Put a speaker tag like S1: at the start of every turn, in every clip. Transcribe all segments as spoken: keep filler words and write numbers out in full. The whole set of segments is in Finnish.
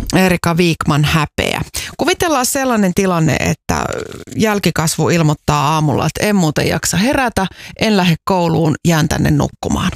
S1: Erika Viikman häpeä. Kuvitellaan sellainen tilanne, että jälkikasvu ilmoittaa aamulla, että en muuten jaksa herätä, en lähde kouluun, jään tänne nukkumaan.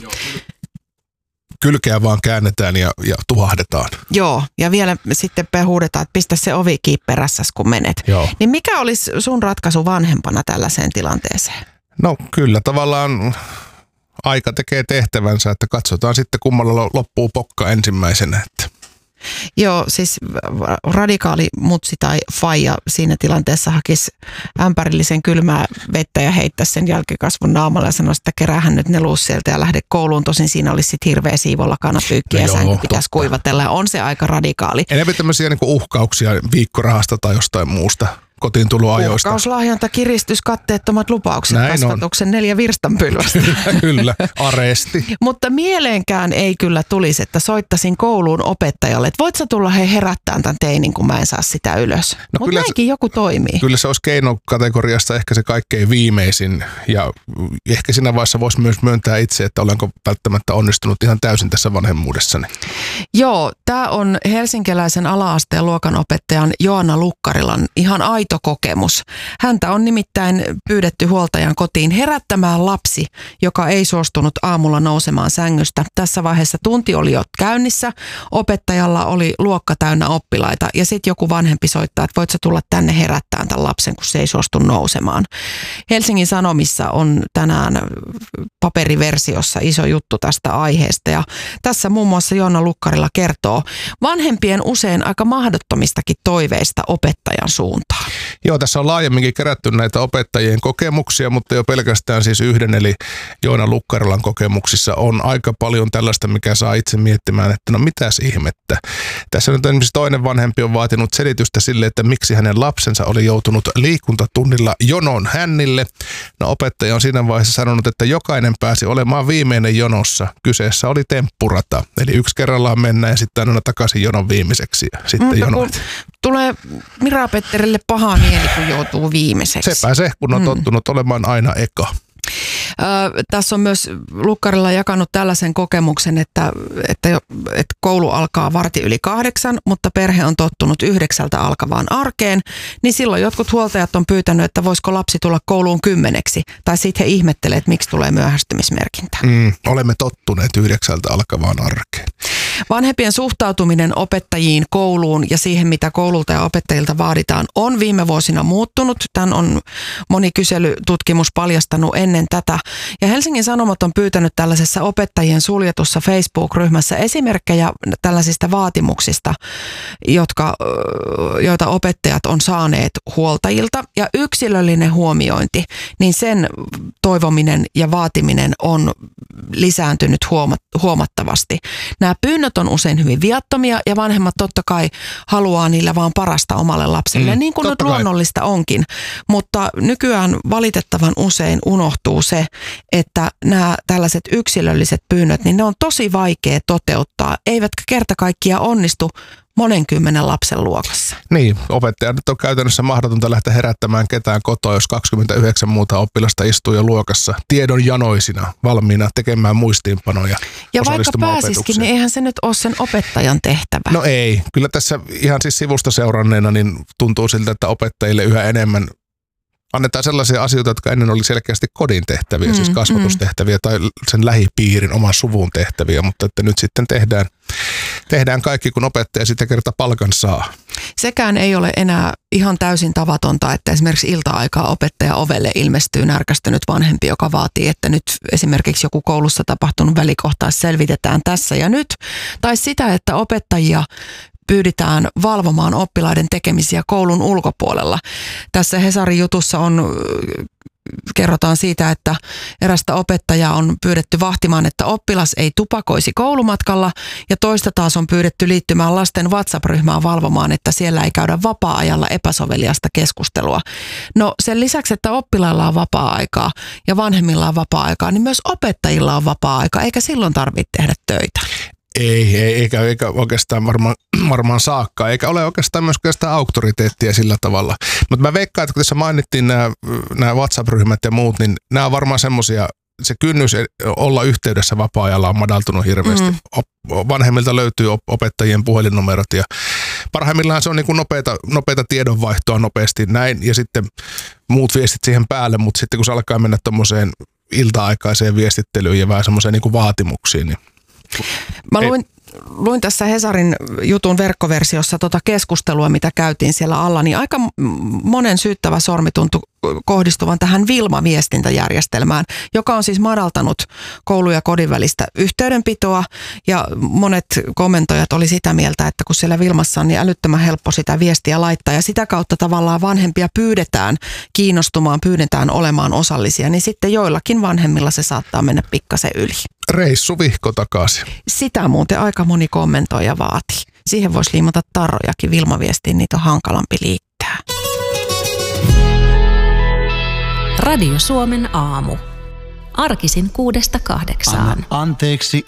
S2: Kylkeä vaan käännetään ja, ja tuhahdetaan.
S1: Joo, ja vielä sitten huudetaan, että pistä se ovi kiinni perässäsi, kun menet.
S2: Joo.
S1: Niin mikä olisi sun ratkaisu vanhempana tällaiseen tilanteeseen?
S2: No kyllä tavallaan aika tekee tehtävänsä, että katsotaan sitten kummalla loppuu pokka ensimmäisenä. Että.
S1: Joo, siis radikaali mutsi tai faija siinä tilanteessa hakisi ämpärillisen kylmää vettä ja heittäisi sen jälkikasvun naamalla ja sanoisi, että keräähän nyt ne luus sieltä ja lähde kouluun. Tosin siinä olisi sitten hirveä siivolla kanapyykkiä no ja sänky pitäisi kuivatella ja on se aika radikaali.
S2: Enemmän tämmöisiä niin kuin uhkauksia viikkorahasta tai jostain muusta kotiin tuloajoista.
S1: Uhkaus, lahjonta, kiristys, katteettomat lupaukset, näin kasvatuksen on. Neljä virstanpylvästä.
S2: Kyllä, aresti.
S1: Mutta mieleenkään ei kyllä tulisi, että soittaisin kouluun opettajalle, että voit sä tulla he herättämään tämän teinin, kun mä en saa sitä ylös. No mutta näinkin se, joku toimii.
S2: Kyllä se olisi keinokategoriasta ehkä se kaikkein viimeisin ja ehkä siinä vaiheessa voisi myös myöntää itse, että olenko välttämättä onnistunut ihan täysin tässä vanhemmuudessani.
S1: Joo, tämä on helsinkiläisen ala-asteen luokanopettajan Joanna Lukkarilan ihan aito kokemus. Häntä on nimittäin pyydetty huoltajan kotiin herättämään lapsi, joka ei suostunut aamulla nousemaan sängystä. Tässä vaiheessa tunti oli jo käynnissä, opettajalla oli luokka täynnä oppilaita ja sitten joku vanhempi soittaa, että voit sä tulla tänne herättämään tämän lapsen, kun se ei suostu nousemaan. Helsingin Sanomissa on tänään paperiversiossa iso juttu tästä aiheesta ja tässä muun muassa Joanna Lukkarila kertoo vanhempien usein aika mahdottomistakin toiveista opettajan suuntaan.
S2: Joo, tässä on laajemminkin kerätty näitä opettajien kokemuksia, mutta jo pelkästään siis yhden eli Joona Lukkarilan kokemuksissa on aika paljon tällaista, mikä saa itse miettimään, että no mitäs ihmettä. Tässä nyt esimerkiksi toinen vanhempi on vaatinut selitystä sille, että miksi hänen lapsensa oli joutunut liikuntatunnilla jonon hännille. No opettaja on siinä vaiheessa sanonut, että jokainen pääsi olemaan viimeinen jonossa. Kyseessä oli temppurata, eli yksi kerrallaan mennään ja sitten aina takaisin jonon viimeiseksi ja sitten jonon.
S1: Tulee Mira-Petterille paha mieli, kun joutuu viimeiseksi.
S2: Sepä se, kun on mm. tottunut olemaan aina eka.
S1: Ö, tässä on myös Lukkarilla jakanut tällaisen kokemuksen, että, että, että koulu alkaa varti yli kahdeksan, mutta perhe on tottunut yhdeksältä alkavaan arkeen, niin silloin jotkut huoltajat on pyytänyt, että voisiko lapsi tulla kouluun kymmeneksi, tai sitten he ihmettelee, että miksi tulee myöhästymismerkintä.
S2: Mm, olemme tottuneet yhdeksältä alkavaan arkeen.
S1: Vanhempien suhtautuminen opettajiin, kouluun ja siihen, mitä koululta ja opettajilta vaaditaan, on viime vuosina muuttunut. Tämän on moni kyselytutkimus paljastanut ennen tätä. Ja Helsingin Sanomat on pyytänyt tällaisessa opettajien suljetussa Facebook-ryhmässä esimerkkejä tällaisista vaatimuksista, jotka, joita opettajat on saaneet huoltajilta. Ja yksilöllinen huomiointi, niin sen toivominen ja vaatiminen on lisääntynyt huomattavasti. Nämä pyynnöt on usein hyvin viattomia ja vanhemmat totta kai haluaa niillä vaan parasta omalle lapselle, mm, niin kuin nyt luonnollista onkin. Mutta nykyään valitettavan usein unohtuu se, että nämä tällaiset yksilölliset pyynnöt, niin ne on tosi vaikea toteuttaa, eivätkä kerta kaikkiaan onnistu monen kymmenen lapsen luokassa.
S2: Niin, opettaja nyt on käytännössä mahdotonta lähteä herättämään ketään kotoa, jos kaksikymmentäyhdeksän muuta oppilasta istuu jo luokassa tiedon janoisina, valmiina tekemään muistiinpanoja.
S1: Ja vaikka pääsisikin, niin eihän se nyt ole sen opettajan tehtävä.
S2: No ei, kyllä tässä ihan siis sivusta seuranneena niin tuntuu siltä, että opettajille yhä enemmän annetaan sellaisia asioita, jotka ennen oli selkeästi kodin tehtäviä, mm, siis kasvatustehtäviä mm. tai sen lähipiirin, oman suvun tehtäviä, mutta että nyt sitten tehdään, tehdään kaikki, kun opettaja sitten kerta palkan saa.
S1: Sekään ei ole enää ihan täysin tavatonta, että esimerkiksi ilta-aikaa opettaja ovelle ilmestyy närkästynyt vanhempi, joka vaatii, että nyt esimerkiksi joku koulussa tapahtunut välikohtaus selvitetään tässä ja nyt. Tai sitä, että opettajia pyydetään valvomaan oppilaiden tekemisiä koulun ulkopuolella. Tässä Hesarin jutussa on, kerrotaan siitä, että erästä opettajaa on pyydetty vahtimaan, että oppilas ei tupakoisi koulumatkalla ja toista taas on pyydetty liittymään lasten WhatsApp-ryhmään valvomaan, että siellä ei käydä vapaa-ajalla epäsoveliasta keskustelua. No sen lisäksi, että oppilailla on vapaa-aikaa ja vanhemmilla on vapaa-aikaa, niin myös opettajilla on vapaa-aikaa, eikä silloin tarvitse tehdä töitä.
S2: Ei, ei eikä, eikä oikeastaan varmaan, varmaan saakka, eikä ole oikeastaan myöskään sitä auktoriteettia sillä tavalla. Mutta mä veikkaan, että kun tässä mainittiin nämä, nämä WhatsApp-ryhmät ja muut, niin nämä on varmaan semmoisia, se kynnys olla yhteydessä vapaa-ajalla on madaltunut hirveästi. Mm. Vanhemmilta löytyy opettajien puhelinnumerot ja parhaimmillaan se on niin kuin nopeata, nopeata tiedonvaihtoa nopeasti näin ja sitten muut viestit siihen päälle, mutta sitten kun se alkaa mennä tommoseen ilta-aikaiseen viestittelyyn ja vähän semmoiseen niin kuin vaatimuksiin, niin
S1: Mä luin, luin tässä Hesarin jutun verkkoversiossa tota keskustelua, mitä käytiin siellä alla, niin aika monen syyttävä sormi tuntui kohdistuvan tähän Wilma-viestintäjärjestelmään, joka on siis madaltanut koulu- ja kodin välistä yhteydenpitoa, ja monet kommentoijat oli sitä mieltä, että kun siellä Wilmassa on niin älyttömän helppo sitä viestiä laittaa, ja sitä kautta tavallaan vanhempia pyydetään kiinnostumaan, pyydetään olemaan osallisia, niin sitten joillakin vanhemmilla se saattaa mennä pikkasen yli.
S2: Reissuvihko takaisin.
S1: Sitä muuten aika moni kommentoija vaati. Siihen voisi liimata tarrojakin Wilma-viestiin, niitä on hankalampi liittää.
S3: Radio Suomen aamu. Arkisin kuudesta kahdeksaan.
S4: Anna anteeksi